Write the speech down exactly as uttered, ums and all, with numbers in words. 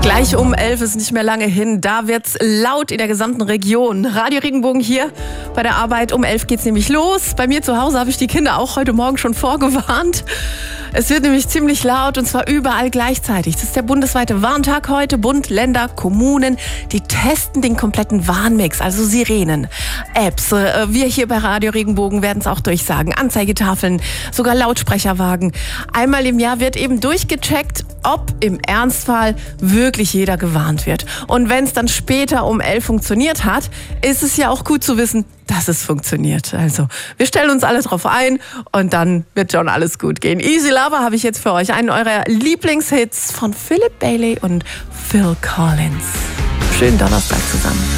Gleich um elf ist nicht mehr lange hin. Da wird's laut in der gesamten Region. Radio Regenbogen hier bei der Arbeit. Um elf geht's nämlich los. Bei mir zu Hause habe ich die Kinder auch heute Morgen schon vorgewarnt. Es wird nämlich ziemlich laut und zwar überall gleichzeitig. Das ist der bundesweite Warntag heute. Bund, Länder, Kommunen, die testen den kompletten Warnmix, also Sirenen, Apps. Wir hier bei Radio Regenbogen werden es auch durchsagen. Anzeigetafeln, sogar Lautsprecherwagen. Einmal im Jahr wird eben durchgecheckt, ob im Ernstfall wirklich jeder gewarnt wird. Und wenn es dann später um elf funktioniert hat, ist es ja auch gut zu wissen, dass es funktioniert. Also wir stellen uns alle drauf ein und dann wird schon alles gut gehen. Easy Lover habe ich jetzt für euch, einen eurer Lieblingshits von Philip Bailey und Phil Collins. Schönen Donnerstag zusammen.